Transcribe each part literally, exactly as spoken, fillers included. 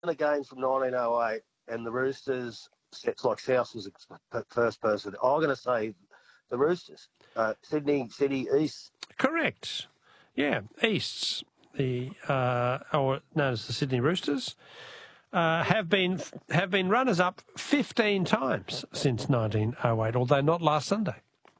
the game from nineteen oh eight, and the Roosters, it's like South was the first person. I'm going to say the Roosters, uh, Sydney City East. Correct. Yeah, Easts, the uh, or known as the Sydney Roosters, uh, have been have been runners up fifteen times since nineteen oh eight, although not last Sunday.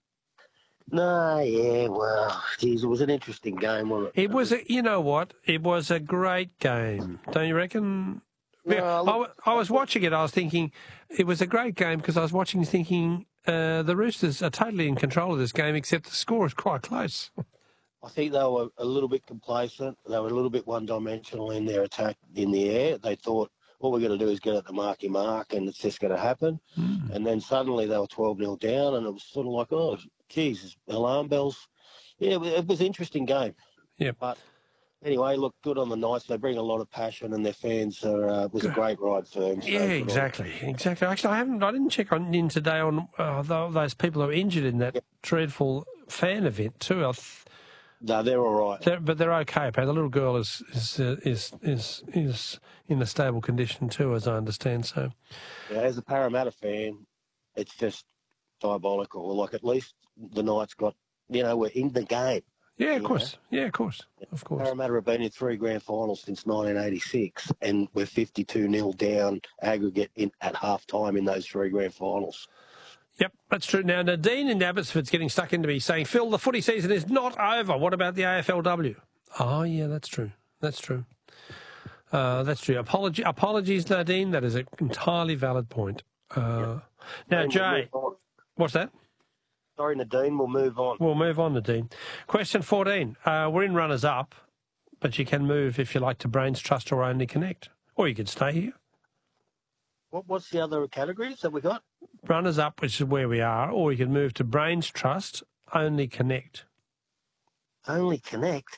No, yeah, well, geez, it was an interesting game, wasn't it? It was, a, you know what? It was a great game, don't you reckon? No, Yeah, look, I, I was watching it. I was thinking it was a great game because I was watching, thinking uh, the Roosters are totally in control of this game, except the score is quite close. I think they were a little bit complacent. They were a little bit one-dimensional in their attack in the air. They thought, what we're going to do is get at the marky mark, and it's just going to happen. Mm. And then suddenly they were twelve nil down, and it was sort of like, oh, geez, alarm bells. Yeah, it was an interesting game. Yeah. But anyway, look, good on the Knights. They bring a lot of passion, and their fans are. Uh, it was good. A great ride for them. So yeah, exactly, exactly. Actually, I haven't. I didn't check on in today on uh, those people who were injured in that yeah. dreadful fan event too. I th- No, they're all right. They're, but they're okay. The little girl is is uh, is is is in a stable condition too, as I understand. So, yeah, as a Parramatta fan, it's just diabolical. Like at least the Knights got, you know, we're in the game. Yeah, of course. Know? Yeah, of course, of course. Parramatta have been in three grand finals since nineteen eighty-six, and we're fifty-two nil down aggregate in at half time in those three grand finals. Yep, that's true. Now, Nadine in Abbotsford's getting stuck into me saying, Phil, the footy season is not over. What about the A F L W? Oh, yeah, that's true. That's true. Uh, that's true. Apology, apologies, Nadine. That is an entirely valid point. Uh, yep. Now, Jay, what's that? Sorry, Nadine, we'll move on. We'll move on, Nadine. Question fourteen. Uh, we're in runners-up, but you can move, if you like, to Brains Trust or Only Connect. Or you could stay here. What, what's the other categories that we got? Runners up, which is where we are, or you can move to Brains Trust, Only Connect. Only Connect?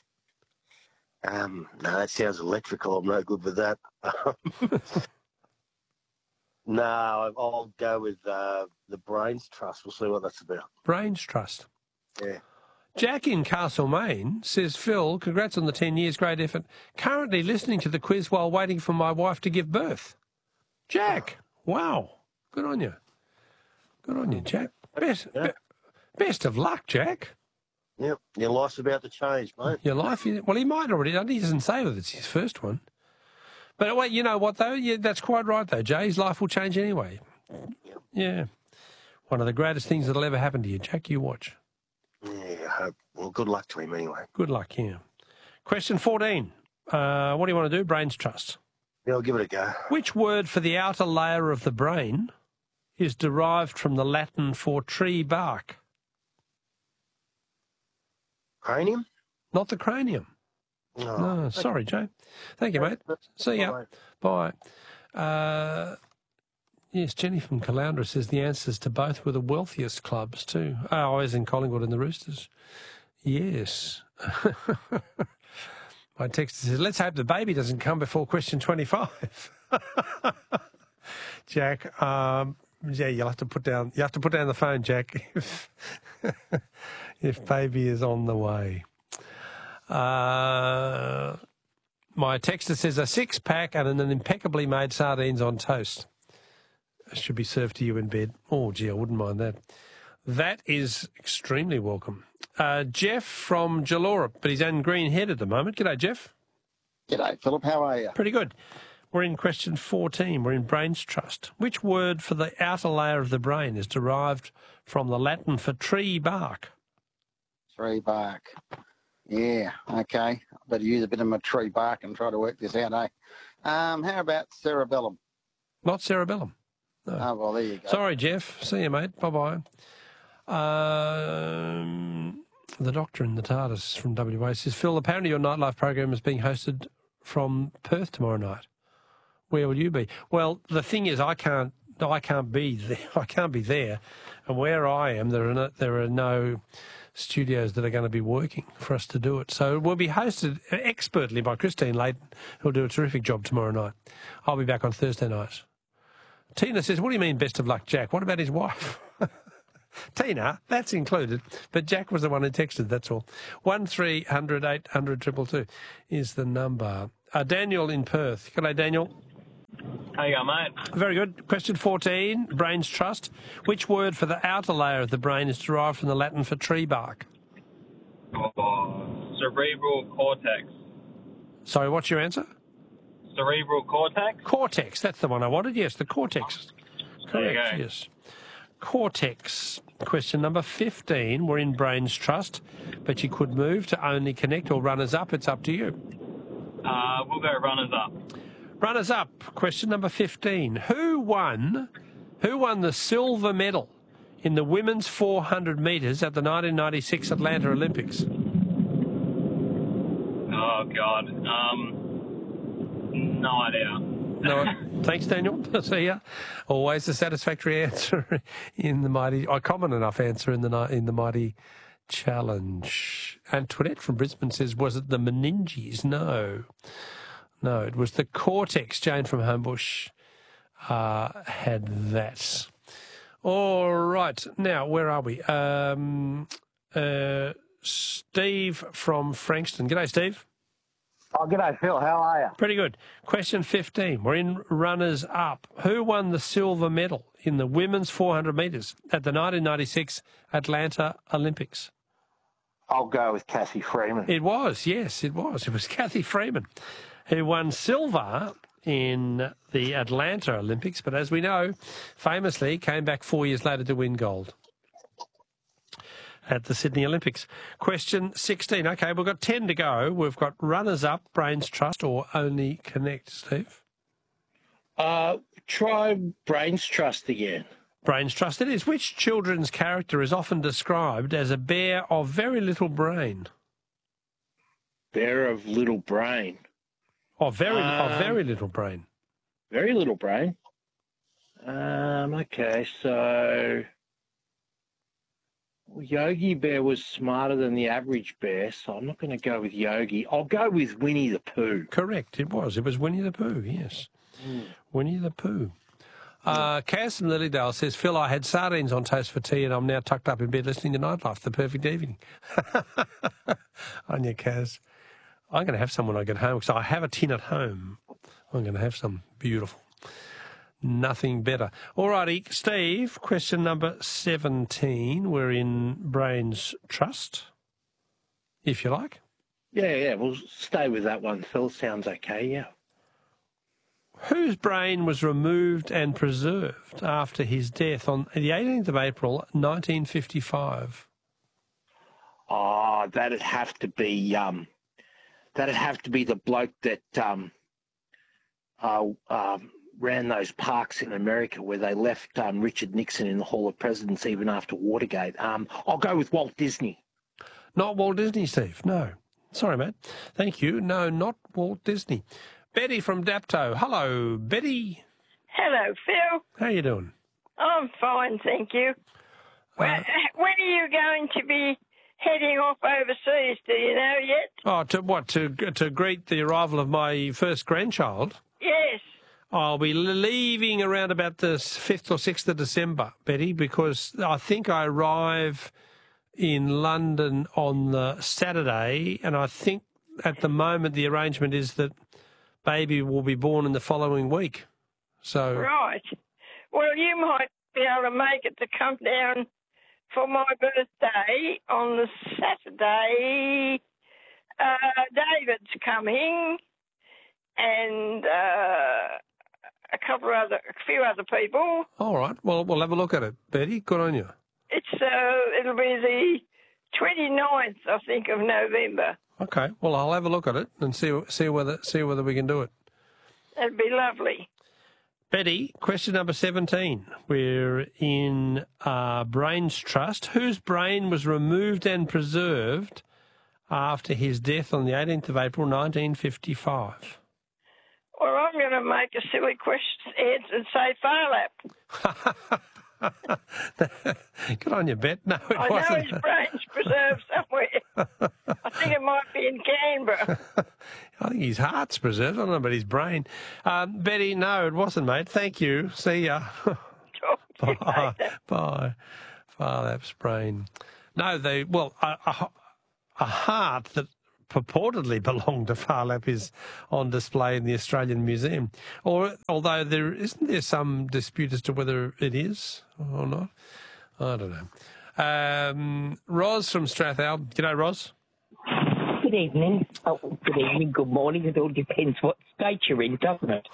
Um, no, that sounds electrical. I'm no good with that. No, I'll go with uh, the Brains Trust. We'll see what that's about. Brains Trust. Yeah. Jack in Castlemaine says, Phil, congrats on the ten years, great effort. Currently listening to the quiz while waiting for my wife to give birth. Jack, wow, good on you. Good on you, Jack. Best, yeah. be, best of luck, Jack. Yep, your life's about to change, mate. Your life, well, he might already. He doesn't say that it's his first one. But wait, you know what, though? Yeah, that's quite right, though, Jay. His life will change anyway. Yep. Yeah. One of the greatest things that'll ever happen to you, Jack. You watch. Yeah, I hope. Well, good luck to him anyway. Good luck, yeah. Question fourteen. Uh, what do you want to do? Brains Trust. Yeah, I'll give it a go. Which word for the outer layer of the brain is derived from the Latin for tree bark? Cranium? Not the cranium. Oh, no, sorry, Jay. Thank you, mate. See ya. Bye. Uh, yes, Jenny from Caloundra says the answers to both were the wealthiest clubs too. Oh, I was in Collingwood and the Roosters. Yes. My text says, let's hope the baby doesn't come before question twenty-five. Jack, um, yeah, you'll have to put down, you have to put down the phone, Jack, if, if baby is on the way. Uh, my texter says a six-pack and an impeccably made sardines on toast should be served to you in bed. Oh, gee, I wouldn't mind that. That is extremely welcome. Uh, Jeff from Jalora, but he's in Green Head at the moment. G'day, Jeff. G'day, Philip. How are you? Pretty good. We're in question fourteen. We're in Brains Trust. Which word for the outer layer of the brain is derived from the Latin for tree bark? Tree bark. Yeah, okay. I better use a bit of my tree bark and try to work this out, eh? Um, how about cerebellum? Not cerebellum. No. Oh, well, there you go. Sorry, Jeff. See you, mate. Bye-bye. Um, the doctor in the TARDIS from W A says, Phil, apparently your nightlife program is being hosted from Perth tomorrow night. Where will you be? Well, the thing is, I can't. I can't be there. I can't be there. And where I am, there are no, there are no studios that are going to be working for us to do it. So it will be hosted expertly by Christine Layton, who'll do a terrific job tomorrow night. I'll be back on Thursday night. Tina says, what do you mean best of luck, Jack? What about his wife? Tina, that's included, but Jack was the one who texted, that's all. one three hundred eight hundred two two two is the number. Uh, Daniel in Perth. G'day, Daniel. How you going, mate? Very good. Question fourteen, Brains Trust. Which word for the outer layer of the brain is derived from the Latin for tree bark? Oh, cerebral cortex. Sorry, what's your answer? Cerebral cortex? Cortex, that's the one I wanted. Yes, the cortex. There you Correct, go. yes. Cortex. Question number fifteen. We're in Brains Trust, but you could move to only connect or runners up. It's up to you. Uh, we'll go runners up. Runners up. Question number fifteen. Who won? Who won the silver medal in the women's four hundred metres at the nineteen ninety-six Atlanta Olympics? Oh, God. Um, no idea. No. Thanks, Daniel. See ya. Always a satisfactory answer in the mighty, a common enough answer in the ni- in the mighty challenge. Antoinette from Brisbane says, was it the meninges? No. No, it was the cortex. Jane from Homebush uh, had that. All right. Now, where are we? Um, uh, Steve from Frankston. G'day, Steve. Oh, g'day, Phil. How are you? Pretty good. Question fifteen. We're in runners up. Who won the silver medal in the women's four hundred metres at the nineteen ninety-six Atlanta Olympics? I'll go with Cassie Freeman. It was, yes, it was. It was Kathy Freeman who won silver in the Atlanta Olympics, but as we know, famously came back four years later to win gold at the Sydney Olympics. Question sixteen. Okay, we've got ten to go. We've got runners up, Brains Trust, or Only Connect, Steve? Uh, try Brains Trust again. Brains Trust it is. Which children's character is often described as a bear of very little brain? Bear of little brain. Of very, Um, of very little brain. Very little brain. Um, okay, so Yogi Bear was smarter than the average bear, so I'm not going to go with Yogi. I'll go with Winnie the Pooh. Correct, it was. It was Winnie the Pooh, yes. Mm. Winnie the Pooh. Uh, Cass from Lilydale says, Phil, I had sardines on toast for tea and I'm now tucked up in bed listening to Nightlife, the perfect evening. On you, Cass. I'm going to have some when I get home because I have a tin at home. I'm going to have some. Beautiful. Nothing better. All righty, Steve, question number seventeen. We're in Brains Trust, if you like. Yeah, yeah, we'll stay with that one, Phil. Sounds okay, yeah. Whose brain was removed and preserved after his death on the eighteenth of April, nineteen fifty-five? Oh, that'd have to be um, that'd have to be the bloke that um, uh, um, ran those parks in America where they left um, Richard Nixon in the Hall of Presidents even after Watergate. Um, I'll go with Walt Disney. Not Walt Disney, Steve. No. Sorry, mate. Thank you. No, not Walt Disney. Betty from Dapto. Hello, Betty. Hello, Phil. How you doing? I'm fine, thank you. When, Uh, when are you going to be heading off overseas? Do you know yet? Oh, to what? To to greet the arrival of my first grandchild? Yes. I'll be leaving around about the fifth or sixth of December, Betty, because I think I arrive in London on the Saturday, and I think at the moment the arrangement is that baby will be born in the following week. So Right. Well, you might be able to make it to come down for my birthday on the Saturday. Uh, David's coming, and uh, a couple of other, a few other people. all right, well, we'll have a look at it, Betty. Good on you. It's uh, it'll be the twenty-ninth, I think, of November. Okay, well, I'll have a look at it and see see whether see whether we can do it. That'd be lovely. Betty, question number seventeen. We're in uh, Brains Trust. Whose brain was removed and preserved after his death on the eighteenth of April, nineteen fifty-five? Well, I'm going to make a silly question answer and say Farlap. Good on you, Bet. No, it I know wasn't. his brain's preserved somewhere. I think it might be in Canberra. I think his heart's preserved. I don't know about his brain. Um, Betty, no, it wasn't, mate. Thank you. See ya. Talk to you Bye. later. Bye. Farlap's brain. No, they, well, a, a, a heart that purportedly belonged to Phar Lap is on display in the Australian Museum. Or although there isn't there some dispute as to whether it is or not. I don't know. Um, Ros from Strathalbyn. G'day, Ros. Good evening. Oh, good evening, good morning. It all depends what state you're in, doesn't it?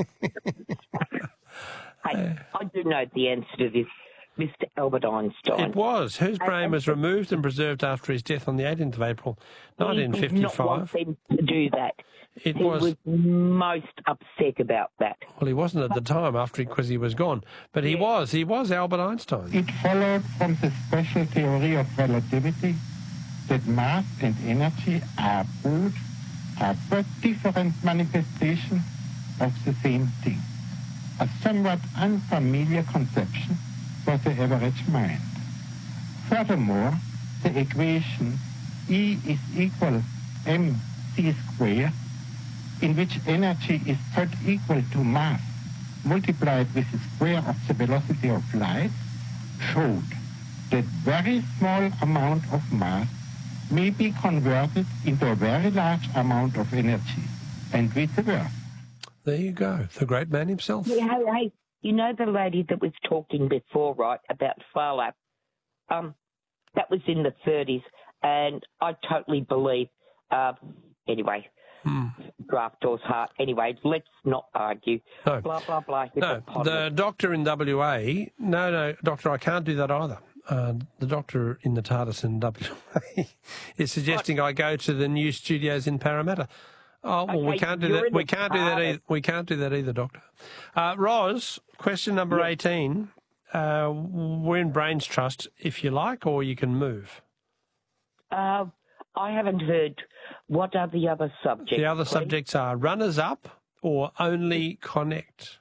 Hey, I do know the answer to this, Mister Albert Einstein. It was. Whose brain was removed and preserved after his death on the eighteenth of April, nineteen fifty-five? He did not want them to do that. It he was, was most upset about that. Well, he wasn't at the time after because he, he was gone, but he Yeah. was. He was Albert Einstein. It followed from the special theory of relativity that mass and energy are both are but different manifestations of the same thing. A somewhat unfamiliar conception for the average mind. Furthermore, the equation E is equal mc squared, in which energy is thought equal to mass multiplied with the square of the velocity of light, showed that very small amount of mass may be converted into a very large amount of energy, and vice versa. There you go, the great man himself. Yeah, hey, hey, you know the lady that was talking before, right, about Phar Lap? Um, that was in the thirties, and I totally believe, uh, anyway, Hmm. draft door's heart. Anyway, let's not argue. No. Blah, blah, blah. No, the doctor in W A, no, no, doctor, I can't do that either. Uh, the doctor in the TARDIS in W A is suggesting I go to the new studios in Parramatta. Oh, well, we Okay, can't do you're that. in We the can't do that TARDIS. either. We can't do that either, doctor. Uh, Ros, question number Yeah. eighteen. Uh, we're in Brains Trust, if you like, or you can move. Uh, I haven't heard. What are the other subjects? The other please? subjects are runners up or only connect.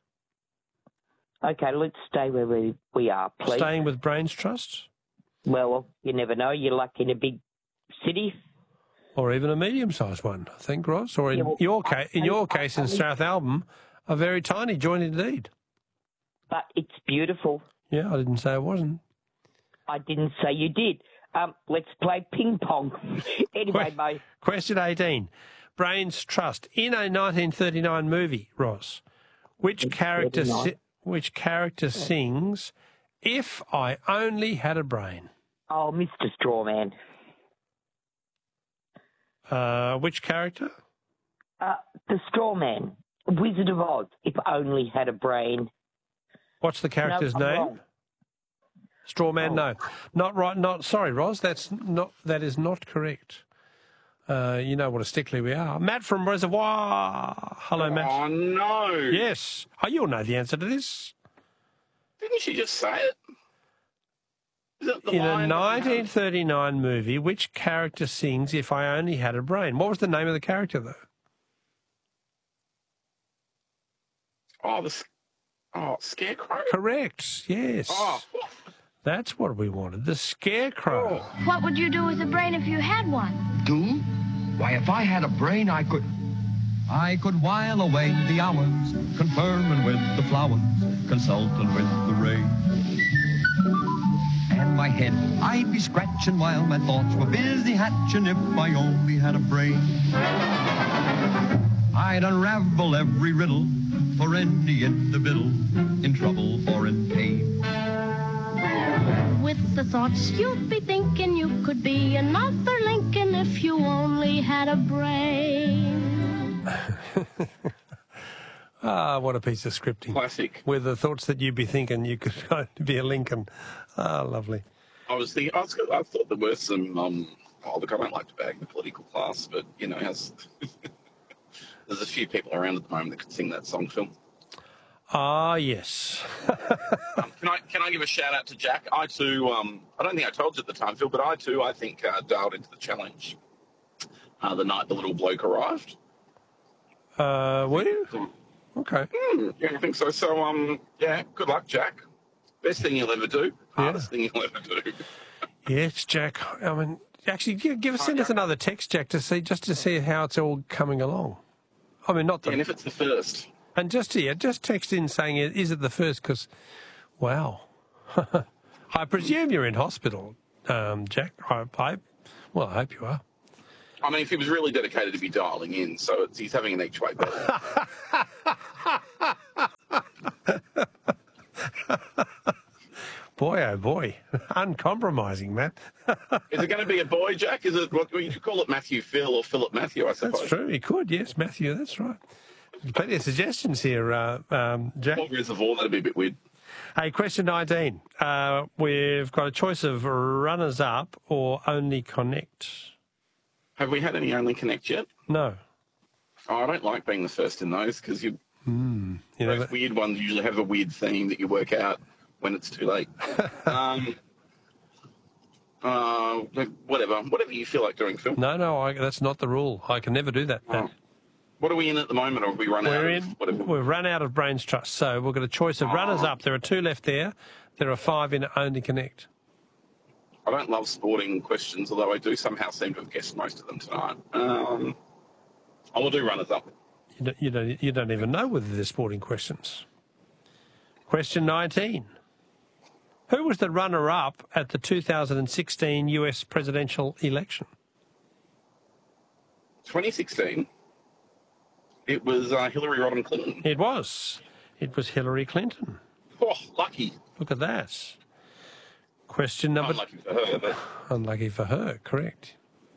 Okay, let's stay where we, we are, please. Staying with Brains Trust, Well, you never know. You're like in a big city. or even a medium-sized one, I think, Ros. Or in Yeah, well, your I- case, in I- your I- case, in I- Strathalbyn, a very tiny joint indeed. But it's beautiful. Yeah, I didn't say it wasn't. I didn't say you did. Um, let's play ping pong. Anyway, Que- mate. Question eighteen. Brains Trust. In a nineteen thirty-nine movie, Ross, which character si- thirty-nine. which character sings "If I Only Had a Brain"? Oh, Mister Strawman. Uh, which character? Uh, the Strawman. Wizard of Oz. If only had a brain. What's the character's no, I'm name? wrong. Strawman. Oh. No, not right. Not sorry, Ross. That's not. That is not correct. Uh, you know what a stickler we are. Matt from Reservoir. Hello, Matt. Oh, no. Yes. Oh, you'll know the answer to this. Didn't she just say it? Is it the In a line that we nineteen have? thirty-nine movie, which character sings "If I Only Had a Brain"? What was the name of the character, though? Oh, the s- oh, Scarecrow? Correct. Yes. Oh, That's what we wanted. The Scarecrow. What would you do with a brain if you had one? Do? Why, if I had a brain, I could... I could while away the hours, conferring with the flowers, consulting with the rain. And my head, I'd be scratching while my thoughts were busy hatching if I only had a brain. I'd unravel every riddle for any individual in trouble or in pain. With the thoughts you'd be thinking you could be another Lincoln if you only had a brain. Ah, what a piece of scripting. classic. With the thoughts that you'd be thinking you could be a Lincoln. Ah, lovely. I was thinking, I, was, I thought there were some, um, oh, look, I don't like to bag the political class, but, you know, has, there's a few people around at the moment that could sing that song, Phil. Ah, yes. Um, can I can I give a shout out to Jack? I too, um, I don't think I told you at the time, Phil, but I too, I think, uh, dialed into the challenge uh, the night the little bloke arrived. Uh, were you? Okay. Mm, yeah, I think so. So, um, yeah, good luck, Jack. Best thing you'll ever do. Hardest thing you'll ever do. Yes, Jack. I mean, actually, give, give us send us another text, Jack, to see just to see how it's all coming along. I mean, not the, And if it's the first. and just yeah, just text in saying, is it the first? Because, wow, I presume you're in hospital, um, Jack. I, I, well, I hope you are. I mean, if he was really dedicated, he'd be dialing in. So it's, he's having an each way bet. Boy, oh boy, uncompromising, Matt. Is it going to be a boy, Jack? Is it what you could call it, Matthew Phil or Philip Matthew? I suppose That's true. He could, yes, Matthew. That's right. There's plenty of suggestions here, uh, um, Jack. Or Reservoir, that'd be a bit weird. Hey, question nineteen. Uh, we've got a choice of runners-up or only connect. Have we had any only connect yet? No. Oh, I don't like being the first in those because you. Mm, you those know, weird ones usually have a weird theme that you work out when it's too late. um, uh, whatever, whatever you feel like doing, Phil. No, no, I, that's not the rule. I can never do that. Oh. What are we in at the moment, or have we run We're out? in. Of whatever? We've run out of Brains Trust, so we've got a choice of Oh. runners-up. There are two left there. There are five in only connect. I don't love sporting questions, although I do somehow seem to have guessed most of them tonight. Um, I will do runners up. You don't, you don't. You don't even know whether they're sporting questions. Question nineteen. Who was the runner-up at the two thousand sixteen U S presidential election? twenty sixteen. It was uh, Hillary Rodham Clinton. It was. It was Hillary Clinton. Oh, lucky. Look at that. Question number... Unlucky for her, but... Unlucky for her, correct.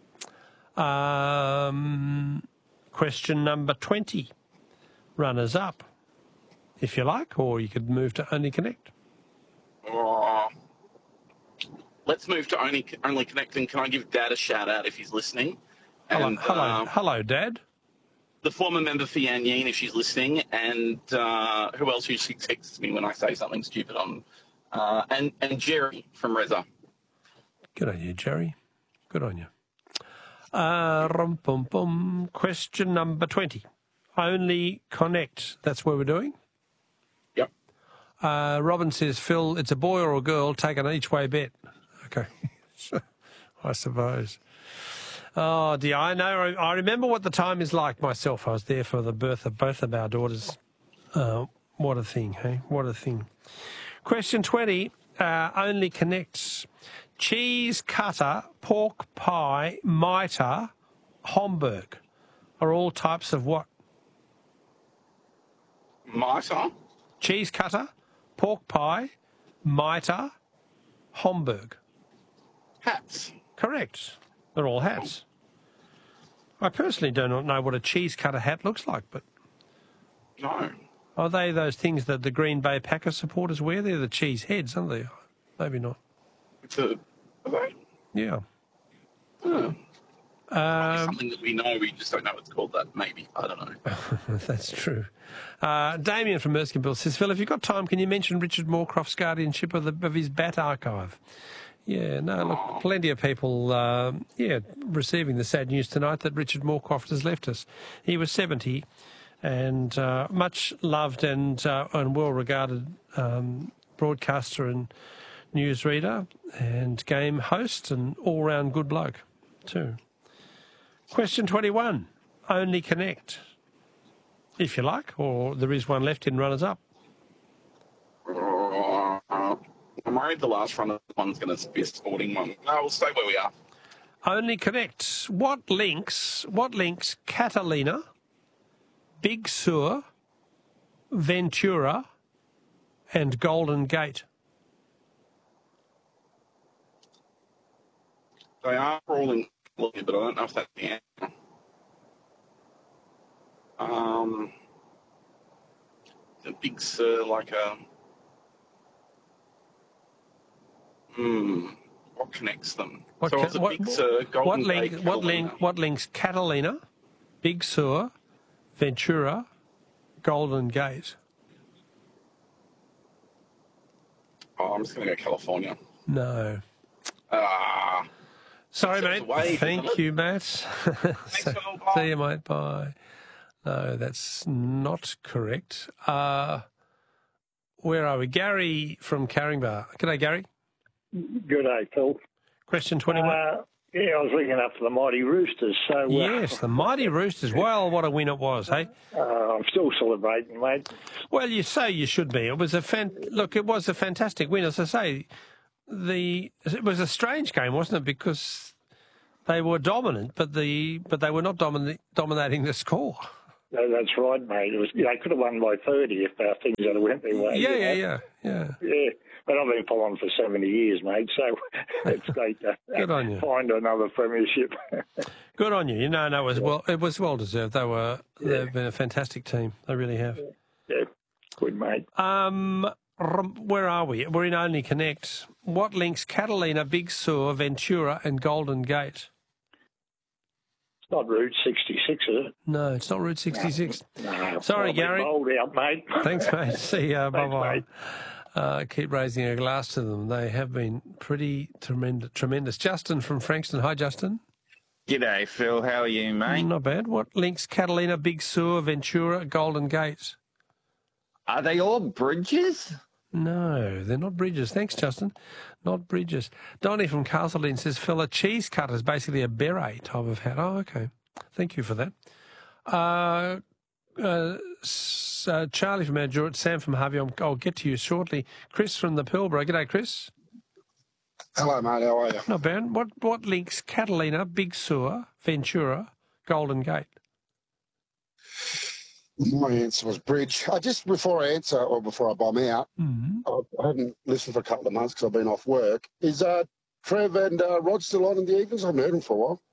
Um, question number twenty. Runners up, if you like, or you could move to only connect. Oh, let's move to only only connecting. Can I give Dad a shout out if he's listening? Hello, And, hello, uh, hello, Dad. the former member for Yan Yeen, if she's listening, and uh, who else usually texts me when I say something stupid on, uh, and and Jerry from Reza. Good on you, Jerry. Good on you. Uh, rum, bum, bum. Question number twenty. Only connect. That's where we're doing? Yep. Uh, Robin says, Phil, it's a boy or a girl, take an each way bet. Okay. I suppose. Oh, dear. I know. I remember what the time is like myself. I was there for the birth of both of our daughters. Uh, what a thing, hey? What a thing. Question twenty. Uh, only connects. Cheese cutter, pork pie, mitre, Homburg are all types of what? Mitre? Cheese cutter, pork pie, mitre, Homburg. Hats. Correct. They're all hats. I personally do not know what a cheese cutter hat looks like, but... No. Are they those things that the Green Bay Packers supporters wear? They're the cheese heads, aren't they? Maybe not. It's a... Are they? Yeah. Oh. Um, something that we know, we just don't know what's called that, maybe. I don't know. That's true. Uh, Damien from Erskineville says, Phil, if you've got time, can you mention Richard Moorcroft's guardianship of, the, of his bat archive? Yeah, no, look, plenty of people, uh, yeah, receiving the sad news tonight that Richard Moorcroft has left us. He was seventy and uh, much loved and, uh, and well-regarded um, broadcaster and newsreader and game host and all-round good bloke too. Question twenty-one, only connect, if you like, or there is one left in runners-up. Uh, I'm worried the last run one's going to be a sporting one. No, we'll stay where we are. Only connect. What links, what links Catalina, Big Sur, Ventura and Golden Gate? They are all in, but I don't know if that's the answer. Um, the Big Sur, like a... Hmm, what connects them? What, so ca- it's a what, Big Sur, Golden what, link, Gate, what, Catalina. link, what links Catalina, Big Sur, Ventura, Golden Gate? Oh, I'm just going to go California. No. Ah. Sorry, So mate. it's away, Thank isn't it? you, Matt. So- see you, mate. Bye. No, that's not correct. Uh, where are we? Gary from Caringbah. G'day, Gary. Good day, Phil. Question twenty-one. Uh, yeah, I was looking up for the Mighty Roosters. So uh, Yes, the Mighty Roosters. Well, what a win it was, hey? uh, I'm still celebrating, mate. Well, you say you should be. It was a fan. Look, it was a fantastic win. As I say, the it was a strange game, wasn't it? Because They were dominant, but the but they were not dominant, dominating the score. No, that's right, mate. It was, they could have won by thirty if uh, things had went their way. Yeah, you yeah, know? yeah, yeah. Yeah, but I've been following for so many years, mate, so it's great to Good on you. find another premiership. Good on you. You know, no, it was well, it was well deserved. They were, Yeah. they've been a fantastic team. They really have. Yeah, good, mate. Um, rum- where are we? We're in Only Connect. What links Catalina, Big Sur, Ventura, and Golden Gate? It's not Route sixty-six, is it? No, it's not Route sixty-six. No. Sorry, I've been Gary. bowled out, mate. Thanks, mate. See ya. Thanks, Bye-bye. mate. Uh, keep raising a glass to them. They have been pretty tremendous. tremendous. Justin from Frankston. Hi, Justin. G'day, Phil. How are you, mate? Not bad. What links Catalina, Big Sur, Ventura, Golden Gate? Are they all bridges? No, they're not bridges. Thanks, Justin. Not bridges. Donnie from Castleton says, Phil, a cheese cutter is basically a beret type of hat. Oh, okay. Thank you for that. Uh, uh, s- uh, Charlie from Mount Sam from Harvey, I'll, I'll get to you shortly. Chris from the Pilbara. G'day, Chris. Hello, mate. How are you? Not bad. What, what links Catalina, Big Sur, Ventura, Golden Gate? My answer was bridge. I just before I answer or before I bomb out, mm-hmm. I, I haven't listened for a couple of months because I've been off work. Is uh, Trev and uh, Rod still on in the evenings? I haven't heard them for a while.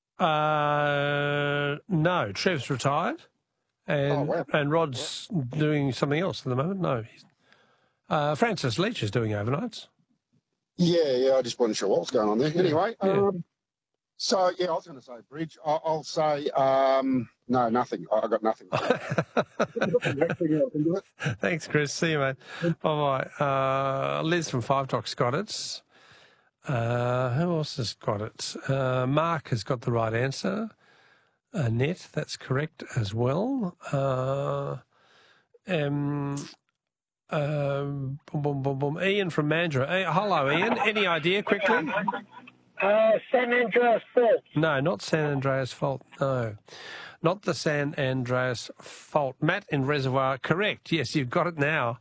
Uh, no, Trev's retired, and Oh, wow. and Rod's doing something else at the moment. No, he's, uh, Francis Leach is doing overnights. Yeah, yeah. I just wasn't sure what was going on there. Anyway, Yeah. um, so yeah, I was going to say bridge. I, I'll say um, no, nothing. I, I got nothing. Thanks, Chris. See you, mate. Bye bye. Uh, Liz from Five Docks got it. Uh, who else has got it? Uh, Mark has got the right answer. Annette, that's correct as well. Uh, um, um, boom, boom, boom, boom. Ian from Mandurah. Hey, hello, Ian. Any idea quickly? Uh, San Andreas Fault. No, not San Andreas Fault. No, not the San Andreas Fault. Matt in Reservoir, correct. Yes, you've got it now.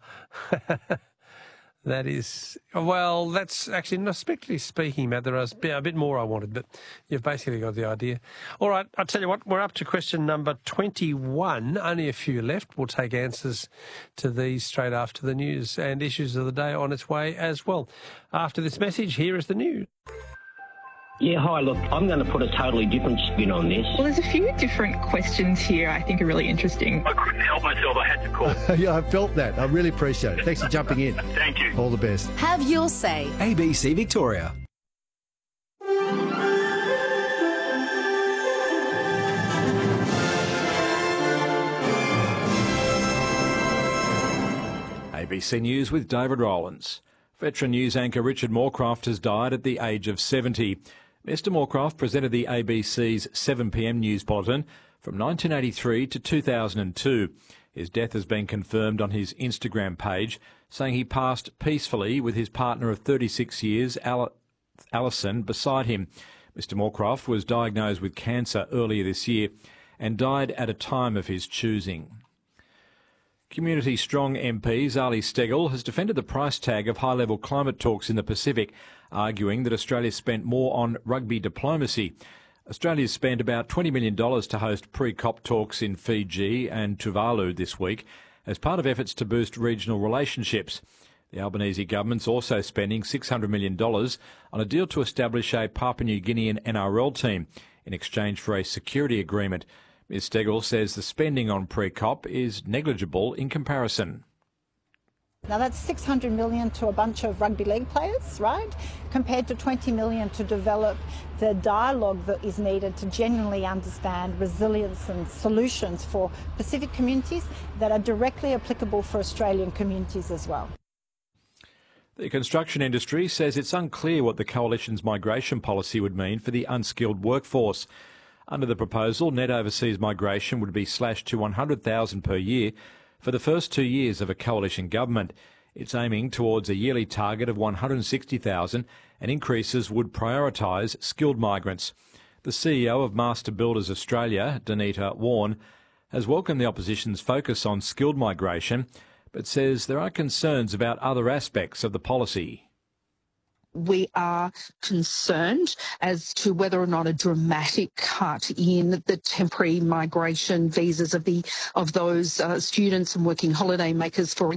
That is, well, that's actually, not strictly speaking, Matt, there was a bit more I wanted, but you've basically got the idea. All right, I'll tell you what, we're up to question number twenty-one. Only a few left. We'll take answers to these straight after the news and issues of the day on its way as well. After this message, here is the news. Yeah, hi, look, I'm going to put a totally different spin on this. Well, there's a few different questions here I think are really interesting. I couldn't help myself. I had to call. Yeah, I felt that. I really appreciate it. Thanks for jumping in. Thank you. All the best. Have your say. A B C Victoria. A B C News with David Rowlands. Veteran news anchor Richard Moorcroft has died at the age of seventy. Mister Moorcroft presented the A B C's seven p m news bulletin from nineteen eighty-three to two thousand two. His death has been confirmed on his Instagram page, saying he passed peacefully with his partner of thirty-six years, Al- Alison, beside him. Mister Moorcroft was diagnosed with cancer earlier this year and died at a time of his choosing. Community Strong M P Zali Steggall has defended the price tag of high-level climate talks in the Pacific, arguing that Australia spent more on rugby diplomacy. Australia's spent about twenty million dollars to host pre-COP talks in Fiji and Tuvalu this week as part of efforts to boost regional relationships. The Albanese government's also spending six hundred million dollars on a deal to establish a Papua New Guinean N R L team in exchange for a security agreement. Miz Steggall says the spending on pre-COP is negligible in comparison. Now that's six hundred million dollars to a bunch of rugby league players, right? Compared to twenty million dollars to develop the dialogue that is needed to genuinely understand resilience and solutions for Pacific communities that are directly applicable for Australian communities as well. The construction industry says it's unclear what the Coalition's migration policy would mean for the unskilled workforce. Under the proposal, net overseas migration would be slashed to one hundred thousand per year for the first two years of a coalition government. It's aiming towards a yearly target of one hundred sixty thousand, and increases would prioritise skilled migrants. The C E O of Master Builders Australia, Danita Warren, has welcomed the opposition's focus on skilled migration, but says there are concerns about other aspects of the policy. we are concerned as to whether or not a dramatic cut in the temporary migration visas of the of those uh, students and working holiday makers, for